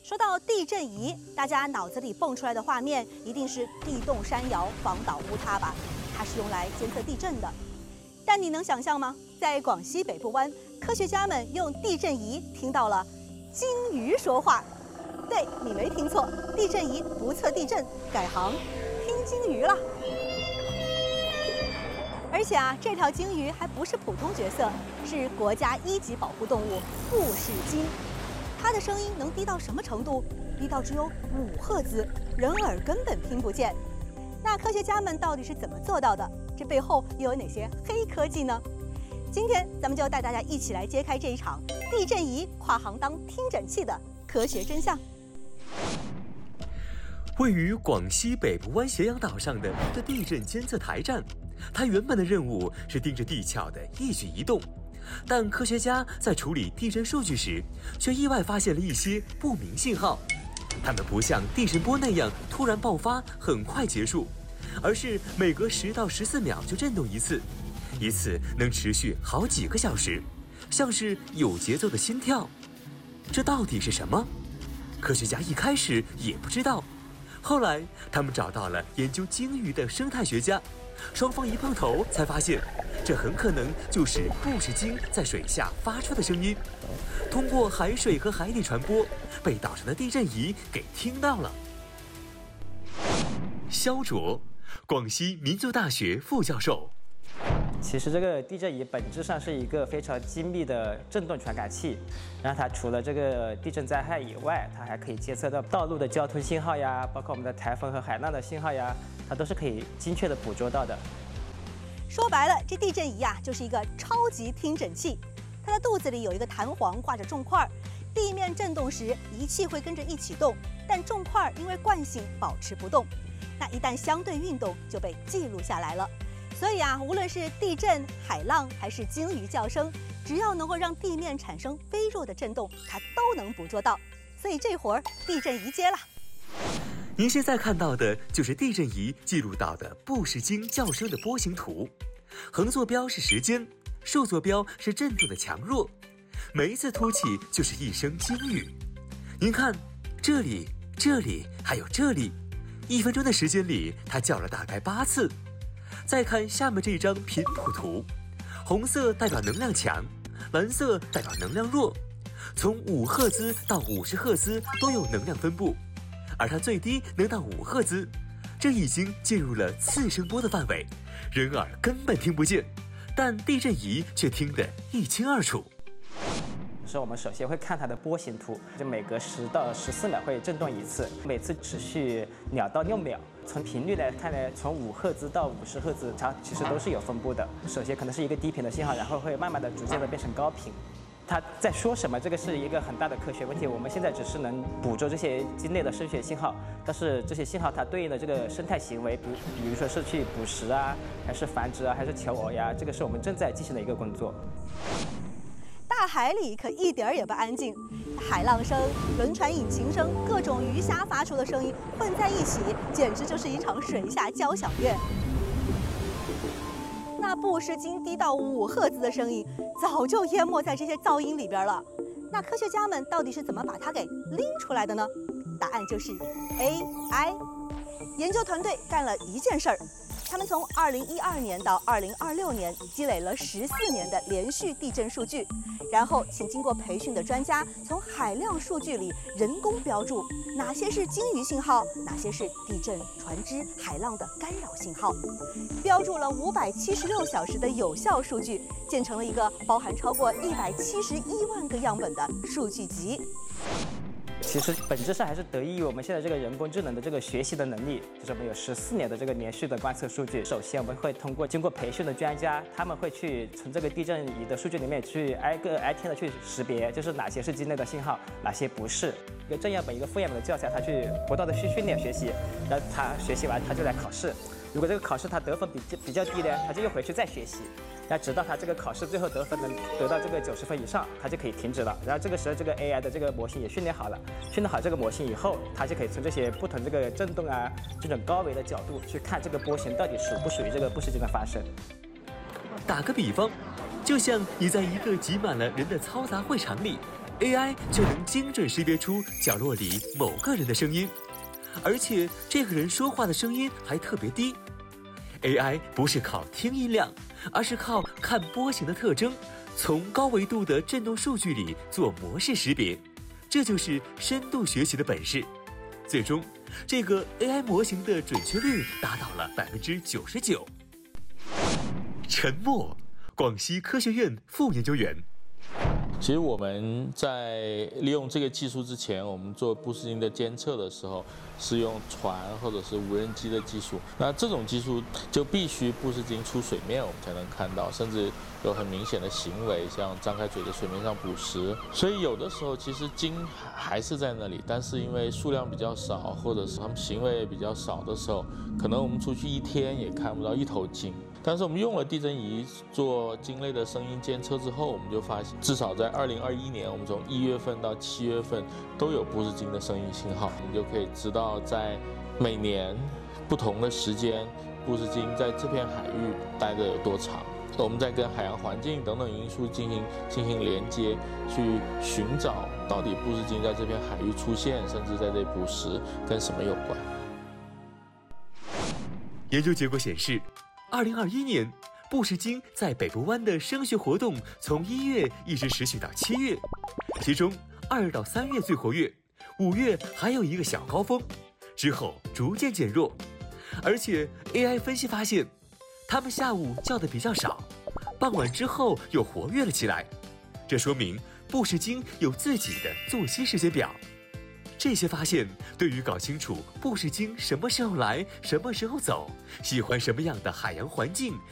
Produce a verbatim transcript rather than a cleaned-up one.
说到地震仪，大家脑子里蹦出来的画面一定是地动山摇、房倒屋塌吧？它是用来监测地震的。但你能想象吗？在广西北部湾，科学家们用地震仪听到了鲸鱼说话。对，你没听错，地震仪不测地震，改行听鲸鱼了。而且啊，这条鲸鱼还不是普通角色，是国家一级保护动物布氏鲸。它的声音能低到什么程度？低到只有五赫兹，人耳根本听不见。那科学家们到底是怎么做到的？这背后又有哪些黑科技呢？今天咱们就带大家一起来揭开这一场地震仪跨行当听诊器的科学真相。 位于广西北部湾斜阳岛上的一个地震监测台站，它原本的任务是盯着地壳的一举一动。但科学家在处理地震数据时，却意外发现了一些不明信号。它们不像地震波那样突然爆发，很快结束，而是每隔十到十四秒就震动一次，一次能持续好几个小时，像是有节奏的心跳。这到底是什么？科学家一开始也不知道，后来他们找到了研究鲸鱼的生态学家，双方一碰头才发现，这很可能就是布氏鲸在水下发出的声音，通过海水和海底传播，被岛上的地震仪给听到了。肖卓，广西民族大学副教授。 其实这个地震仪本质上是一个非常精密的震动传感器，然后它除了这个地震灾害以外，它还可以监测到道路的交通信号呀，包括我们的台风和海浪的信号呀，它都是可以精确的捕捉到的。 说白了，这地震仪啊，就是一个超级听诊器。它的肚子里有一个弹簧挂着重块，地面震动时，仪器会跟着一起动，但重块因为惯性保持不动。那一旦相对运动，就被记录下来了。所以啊，无论是地震、海浪还是鲸鱼叫声，只要能够让地面产生微弱的震动，它都能捕捉到。所以这活儿地震仪接了。 您现在看到的就是地震仪记录到的布氏鲸叫声的波形图，横坐标是时间，竖坐标是震动的强弱，每一次突起就是一声鲸语。您看，这里、这里还有这里，一分钟的时间里，它叫了大概八次。再看下面这张频谱图，红色代表能量强，蓝色代表能量弱，从五赫兹到五十赫兹都有能量分布，而它最低能到五赫兹，这已经进入了次声波的范围，人耳根本听不见，但地震仪却听得一清二楚。 是我们首先会看它的波形图，就每隔十到十四秒会震动一次，每次持续两到六秒。从频率来看呢，从五赫兹到五十赫兹，它其实都是有分布的。首先可能是一个低频的信号，然后会慢慢的、逐渐的变成高频。它在说什么？这个是一个很大的科学问题。我们现在只是能捕捉这些鲸类的声学信号，但是这些信号它对应的这个生态行为，比比如说是去捕食啊，还是繁殖啊，还是求偶呀，这个是我们正在进行的一个工作。 大海里可一点儿也不安静，海浪声、轮船引擎声、各种鱼虾发出的声音混在一起，简直就是一场水下交响乐。那布氏鲸低到五赫兹的声音，早就淹没在这些噪音里边了。那科学家们到底是怎么把它给拎出来的呢？答案就是 A I。研究团队干了一件事儿。他们从二零一二年到二零二六年积累了十四年的连续地震数据，然后请经过培训的专家从海量数据里人工标注哪些是鲸鱼信号，哪些是地震、船只、海浪的干扰信号，标注了五百七十六小时的有效数据，建成了一个包含超过一百七十一万个样本的数据集。 其实本质上还是得益于我们现在这个人工智能的这个学习的能力，就是我们有十四年的这个连续的观测数据。首先我们会通过经过培训的专家，他们会去从这个地震仪的数据里面去挨个挨天的去识别，就是哪些是鲸类的信号，哪些不是。一个正样本一个负样本的教材，他去不断的去训练学习，然后他学习完他就来考试。如果这个考试他得分比比较低呢，他就又回去再学习。那直到他这个考试最后得分能得到这个九十分以上，他就可以停止了。然后这个时候这个 A I 的这个模型也训练好了，训练好这个模型以后，它就可以从这些不同这个震动啊这种高维的角度去看这个波形到底属不属于这个布氏鲸的发生。 打个比方，就像你在一个挤满了人的嘈杂会场里， A I 就能精准识别出角落里某个人的声音，而且这个人说话的声音还特别低。A I 不是靠听音量，而是靠看波形的特征，从高维度的振动数据里做模式识别，这就是深度学习的本事。最终，这个 A I 模型的准确率达到了百分之九十九。沉默，广西科学院副研究员。 其实我们在利用这个技术之前，我们做布氏鲸的监测的时候，是用船或者是无人机的技术。那这种技术就必须布氏鲸出水面，我们才能看到，甚至有很明显的行为，像张开嘴在水面上捕食。所以有的时候其实鲸还是在那里，但是因为数量比较少，或者是它们行为比较少的时候，可能我们出去一天也看不到一头鲸。但是我们用了地震仪做鲸类的声音监测之后，我们就发现，至少在二零二一年，我们从一月份到七月份都有布氏鲸的声音信号，我们就可以知道在每年不同的时间，布氏鲸在这片海域待的有多长。我们再跟海洋环境等等因素进行进行连接，去寻找到底布氏鲸在这片海域出现，甚至在这捕食跟什么有关。 研究结果显示，二零二一年，布氏鲸在北部湾的声学活动从一月一直持续到七月，其中二到三月最活跃，五月还有一个小高峰，之后逐渐减弱。而且 A I 分析发现，它们下午叫的比较少，傍晚之后又活跃了起来，这说明布氏鲸有自己的作息时间表。这些发现对于搞清楚布氏鲸什么时候来、什么时候走、喜欢什么样的海洋环境